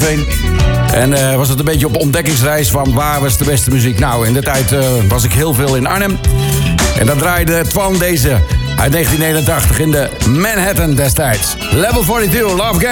Heerenveen. En was het een beetje op ontdekkingsreis van waar was de beste muziek. Nou, in de tijd was ik heel veel in Arnhem. En dan draaide Twan deze uit 1989 in de Manhattan destijds. Level 42, Love Game.